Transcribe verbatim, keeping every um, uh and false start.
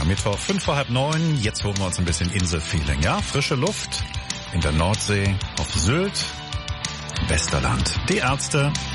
Ja, Mittwoch, fünf vor halb neun. Jetzt holen wir uns ein bisschen Inselfeeling, ja? Frische Luft in der Nordsee, auf Sylt, Westerland. Die Ärzte